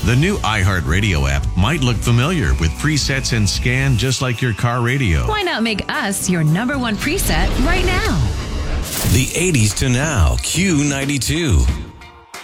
The new iHeartRadio app might look familiar with presets and scan just like your car radio. Why not make us your number one preset right now? The 80s to now, Q92.